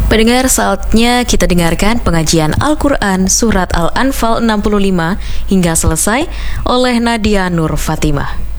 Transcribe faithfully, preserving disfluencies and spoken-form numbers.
Pendengar, saatnya kita dengarkan pengajian Al-Quran Surat Al-Anfal enam puluh lima hingga selesai oleh Nadia Nur Fatimah.